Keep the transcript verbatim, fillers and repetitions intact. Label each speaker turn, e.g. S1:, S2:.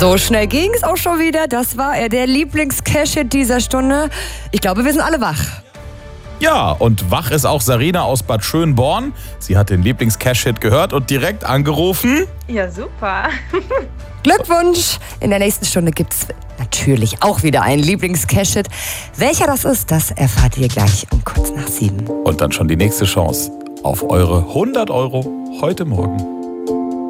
S1: So schnell ging es auch schon wieder. Das war er, der Lieblings-Cash-Hit dieser Stunde. Ich glaube, wir sind alle wach.
S2: Ja, und wach ist auch Sarina aus Bad Schönborn. Sie hat den Lieblings-Cash-Hit gehört und direkt angerufen.
S3: Ja, super.
S1: Glückwunsch! In der nächsten Stunde gibt es natürlich auch wieder einen Lieblings-Cash-Hit. Welcher das ist, das erfahrt ihr gleich um kurz nach sieben.
S2: Und dann schon die nächste Chance auf eure hundert Euro heute Morgen.